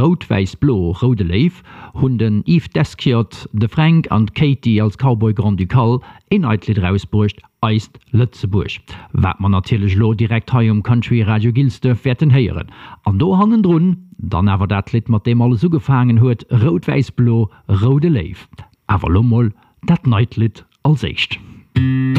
Rot-Weiß-Blo Rode Leif hun den Yves Deschiot, de Frank und Katie als Cowboy Grand Ducal inhaltlich rausbrucht eist Lützeburg. Wat man natürlich lo direkt hier Country Radio Gilsdorf werden hören. An do hannen drun, dann aber dat Lied mit dem alles so gefangen huet, Rot-Weiß-Blo Rode Leif. Aber lo mal dat Neutlied als echt.